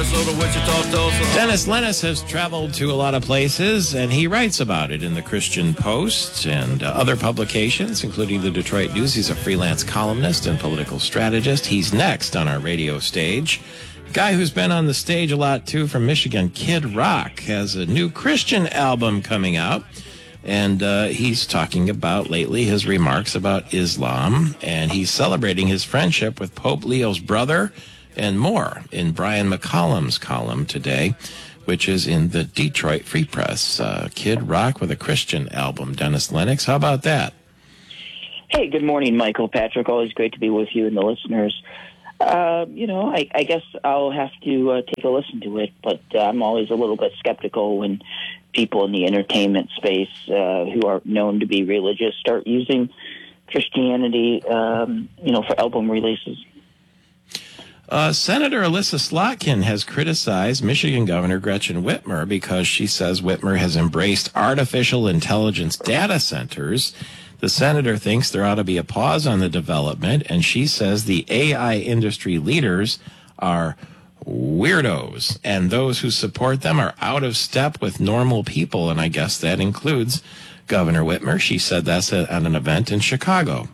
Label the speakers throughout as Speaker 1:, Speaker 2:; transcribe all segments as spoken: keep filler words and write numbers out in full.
Speaker 1: Minnesota, Wichita, Tulsa.
Speaker 2: Dennis Lennis has traveled to a lot of places, and he writes about it in the Christian Post and uh, other publications, including the Detroit News. He's a freelance columnist and political strategist. He's next on our radio stage. Guy who's been on the stage a lot, too, from Michigan, Kid Rock, has a new Christian album coming out. And uh, he's talking about, lately, his remarks about Islam. And he's celebrating his friendship with Pope Leo's brother and more in Brian McCollum's column today, which is in the Detroit Free Press. Uh, Kid Rock with a Christian album. Dennis Lennox, how about that?
Speaker 3: Hey, good morning, Michael, Patrick. Always great to be with you and the listeners. Uh, you know, I, I guess I'll have to uh, take a listen to it, but uh, I'm always a little bit skeptical when people in the entertainment space uh, who are known to be religious start using Christianity, um, you know, for album releases.
Speaker 2: Uh, Senator Alyssa Slotkin has criticized Michigan Governor Gretchen Whitmer because she says Whitmer has embraced artificial intelligence data centers. The senator thinks there ought to be a pause on the development, and she says the A I industry leaders are weirdos, and those who support them are out of step with normal people, and I guess that includes Governor Whitmer. She said that's at an event in Chicago.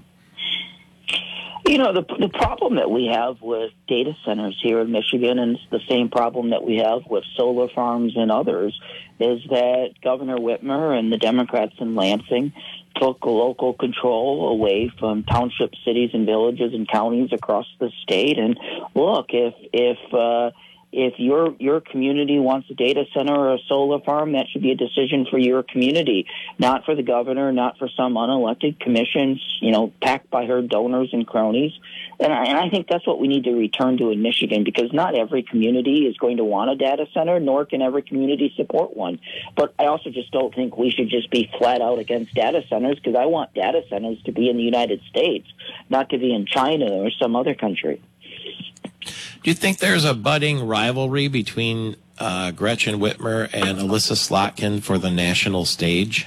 Speaker 3: You know, the the problem that we have with data centers here in Michigan, and it's the same problem that we have with solar farms and others, is that Governor Whitmer and the Democrats in Lansing took local control away from township cities and villages and counties across the state. And look, if if uh, if your your community wants a data center or a solar farm, that should be a decision for your community, not for the governor, not for some unelected commissions, you know, packed by her donors and cronies. And I, and I think that's what we need to return to in Michigan, because not every community is going to want a data center, nor can every community support one. But I also just don't think we should just be flat out against data centers, because I want data centers to be in the United States, not to be in China or some other country.
Speaker 2: Do you think there's a budding rivalry between uh, Gretchen Whitmer and Alyssa Slotkin for the national stage?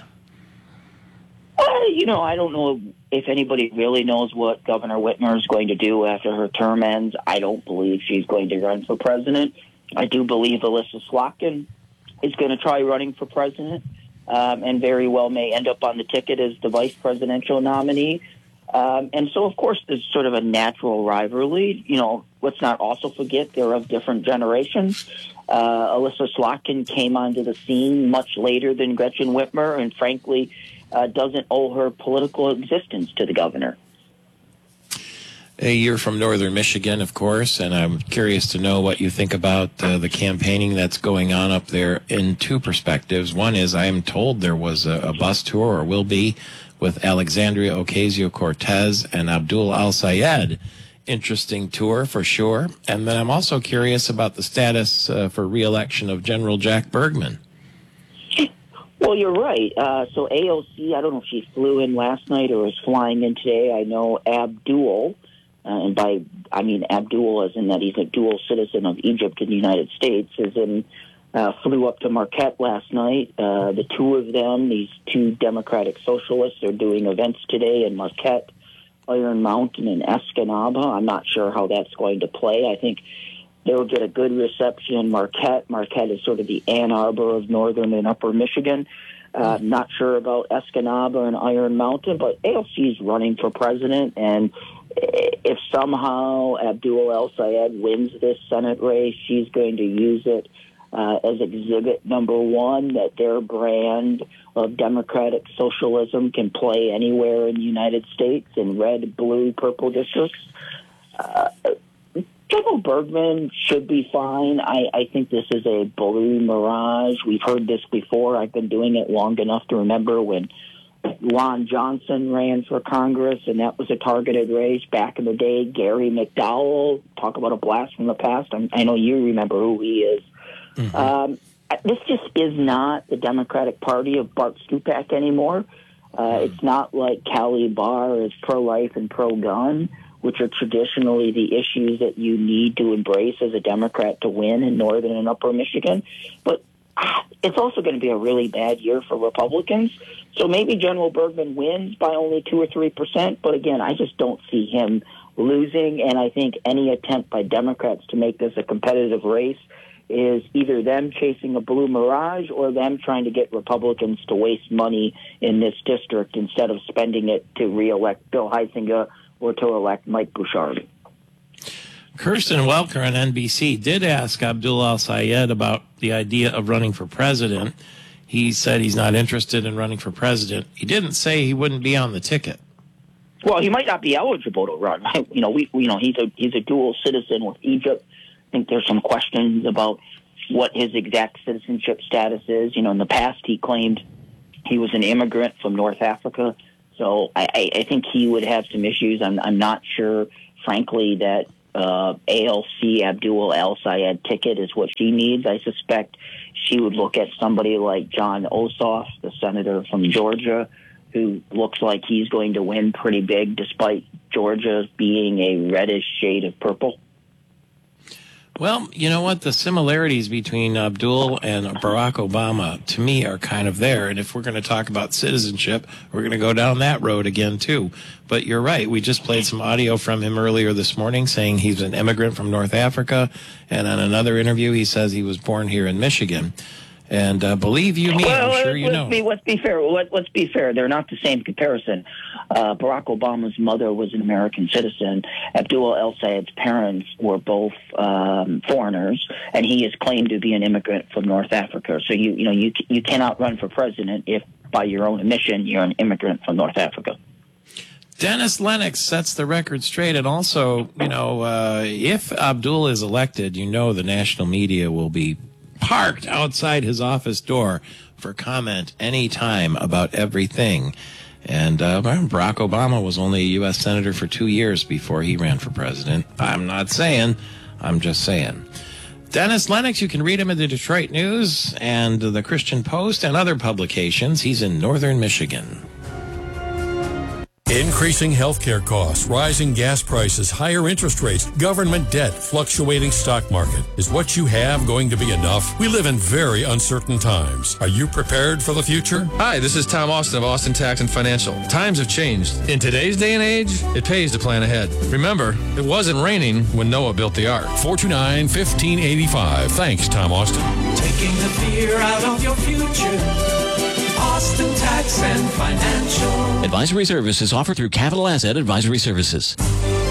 Speaker 3: Uh, you know, I don't know if anybody really knows what Governor Whitmer is going to do after her term ends. I don't believe she's going to run for president. I do believe Alyssa Slotkin is going to try running for president, um, and very well may end up on the ticket as the vice presidential nominee. Um, and so, of course, there's sort of a natural rivalry. You know, let's not also forget they're of different generations. Uh, Alyssa Slotkin came onto the scene much later than Gretchen Whitmer, and frankly, uh, doesn't owe her political existence to the governor.
Speaker 2: Hey, you're from northern Michigan, of course, and I'm curious to know what you think about uh, the campaigning that's going on up there in two perspectives. One is I am told there was a, a bus tour, or will be, with Alexandria Ocasio-Cortez and Abdul Al-Sayed. Interesting tour for sure. And then I'm also curious about the status uh, for re-election of General Jack Bergman.
Speaker 3: Well, you're right. Uh, so A O C, I don't know if she flew in last night or is flying in today. I know Abdul, uh, and by I mean Abdul as in that he's a dual citizen of Egypt and the United States, is in Uh, flew up to Marquette last night. Uh, the two of them, these two Democratic socialists, are doing events today in Marquette, Iron Mountain, and Escanaba. I'm not sure how that's going to play. I think they'll get a good reception in Marquette. Marquette is sort of the Ann Arbor of northern and upper Michigan. Uh, not sure about Escanaba and Iron Mountain, but A O C is running for president, and if somehow Abdul El-Sayed wins this Senate race, she's going to use it Uh, as exhibit number one, that their brand of democratic socialism can play anywhere in the United States in red, blue, purple districts. Uh, General Bergman should be fine. I, I think this is a blue mirage. We've heard this before. I've been doing it long enough to remember when Lon Johnson ran for Congress, and that was a targeted race. Back in the day, Gary McDowell, talk about a blast from the past. I, I know you remember who he is. Mm-hmm. Um, this just is not the Democratic Party of Bart Stupak anymore. Uh, it's not like Cali Barr is pro-life and pro-gun, which are traditionally the issues that you need to embrace as a Democrat to win in northern and upper Michigan. But ah, it's also going to be a really bad year for Republicans. So maybe General Bergman wins by only two or three percent. But again, I just don't see him losing. And I think any attempt by Democrats to make this a competitive race is either them chasing a blue mirage or them trying to get Republicans to waste money in this district instead of spending it to reelect Bill Huizenga or to elect Mike Bouchard.
Speaker 2: Kirsten Welker on N B C did ask Abdul El-Sayed about the idea of running for president. He said he's not interested in running for president. He didn't say he wouldn't be on the ticket.
Speaker 3: Well, he might not be eligible to run. You know, we, you know, he's a he's a dual citizen with Egypt. I think there's some questions about what his exact citizenship status is. You know, in the past he claimed he was an immigrant from North Africa. So I, I, I think he would have some issues. I'm I'm not sure, frankly, that uh, A L C Abdul El-Sayed ticket is what she needs. I suspect she would look at somebody like John Ossoff, the senator from Georgia, who looks like he's going to win pretty big despite Georgia being a reddish shade of purple.
Speaker 2: Well, you know what? The similarities between Abdul and Barack Obama, to me, are kind of there. And if we're going to talk about citizenship, we're going to go down that road again, too. But you're right. We just played some audio from him earlier this morning saying he's an immigrant from North Africa. And on another interview, he says he was born here in Michigan. And uh, believe you me,
Speaker 3: well,
Speaker 2: I'm sure you
Speaker 3: let's
Speaker 2: know.
Speaker 3: Be, let's be fair. Let, let's be fair. They're not the same comparison. Uh, Barack Obama's mother was an American citizen. Abdul El-Sayed's parents were both um, foreigners, and he is claimed to be an immigrant from North Africa. So you you know you you cannot run for president if, by your own admission, you're an immigrant from North Africa.
Speaker 2: Dennis Lennox sets the record straight, and also, you know, uh, if Abdul is elected, you know the national media will be parked outside his office door for comment anytime about everything. And uh, Barack Obama was only a U S senator for two years before he ran for president. I'm not saying, I'm just saying. Dennis Lennox, you can read him in the Detroit News and the Christian Post and other publications. He's in northern Michigan.
Speaker 1: Increasing healthcare costs, rising gas prices, higher interest rates, government debt, fluctuating stock market. Is what you have going to be enough? We live in very uncertain times. Are you prepared for the future?
Speaker 4: Hi, this is Tom Austin of Austin Tax and Financial. Times have changed. In today's day and age, it pays to plan ahead. Remember, it wasn't raining when Noah built the ark.
Speaker 1: four two nine, one five eight five. Thanks, Tom Austin.
Speaker 5: Taking the fear out of your future. Austin Tax and Financial.
Speaker 6: Advisory services offered through Capital Asset Advisory Services.